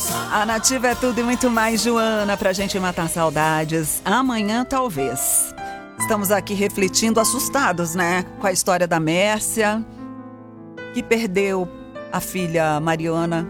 A Nativa é tudo e muito mais, Joana, pra gente matar saudades. Amanhã, talvez. Estamos aqui refletindo, assustados, né? Com a história da Mércia, que perdeu a filha Mariana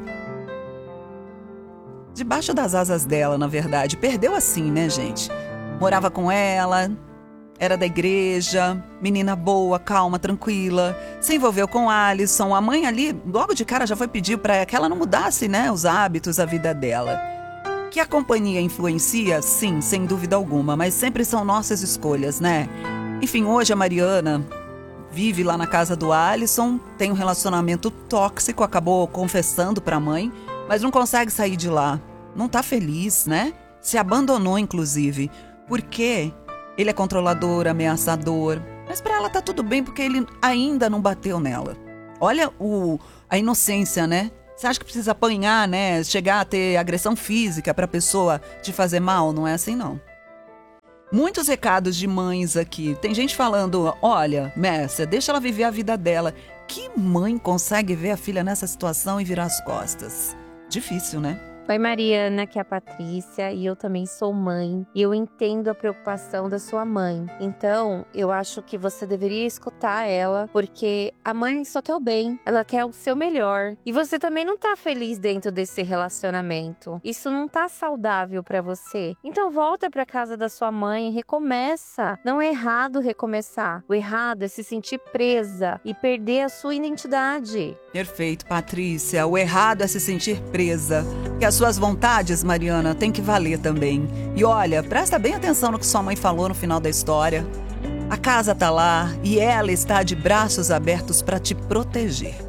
debaixo das asas dela, na verdade. Perdeu assim, né, gente? Morava com ela, era da igreja, menina boa, calma, tranquila. Se envolveu com Alisson. A mãe ali, logo de cara, já foi pedir para que ela não mudasse, né, os hábitos, a vida dela. Que a companhia influencia, sim, sem dúvida alguma, mas sempre são nossas escolhas, né? Enfim, hoje a Mariana vive lá na casa do Alisson, tem um relacionamento tóxico, acabou confessando para a mãe, mas não consegue sair de lá. Não tá feliz, né? Se abandonou, inclusive, porque ele é controlador, ameaçador. Mas para ela tá tudo bem, porque ele ainda não bateu nela. Olha a inocência, né? Você acha que precisa apanhar, né? Chegar a ter agressão física pra pessoa te fazer mal? Não é assim, não. Muitos recados de mães aqui. Tem gente falando, olha, Mércia, deixa ela viver a vida dela. Que mãe consegue ver a filha nessa situação e virar as costas? Difícil, né? Oi, Mariana, aqui é a Patrícia e eu também sou mãe e eu entendo a preocupação da sua mãe. Então, eu acho que você deveria escutar ela, porque a mãe só quer o bem, ela quer o seu melhor. E você também não tá feliz dentro desse relacionamento. Isso não tá saudável pra você. Então, volta pra casa da sua mãe e recomeça. Não é errado recomeçar. O errado é se sentir presa e perder a sua identidade. Perfeito, Patrícia. O errado é se sentir presa. Que as suas vontades, Mariana, tem que valer também. E olha, presta bem atenção no que sua mãe falou no final da história. A casa tá lá e ela está de braços abertos para te proteger.